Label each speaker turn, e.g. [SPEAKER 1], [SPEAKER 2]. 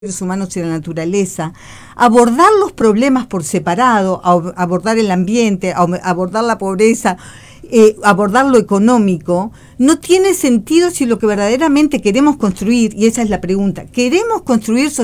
[SPEAKER 1] humanos y la naturaleza, abordar los problemas por separado, abordar el ambiente, abordar la pobreza, abordar lo económico, no tiene sentido si lo que verdaderamente queremos construir, y esa es la pregunta, ¿queremos construir